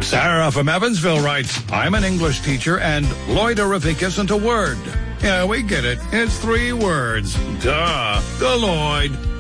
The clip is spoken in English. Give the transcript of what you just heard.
Sarah from Evansville writes, I'm an English teacher and loidorific isn't a word. Yeah, we get it. It's 3 words. Duh. Deloitte.